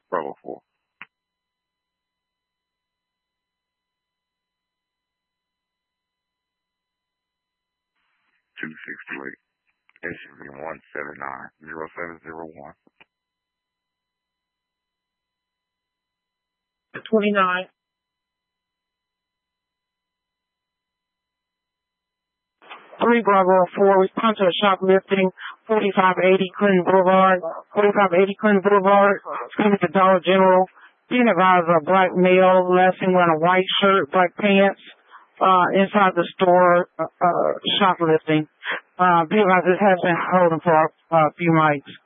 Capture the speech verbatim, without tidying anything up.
Bravo four. two six two eight. S U V one seven nine zero seven zero one. twenty-nine. three Bravo four, response to shoplifting, forty-five eighty Clinton Boulevard, forty-five eighty Clinton Boulevard, coming to Dollar General. Being advised of a black male, last seen wearing a white shirt, black pants, uh, inside the store, uh, uh shoplifting. Uh, be advised this has been holding for a, a few nights.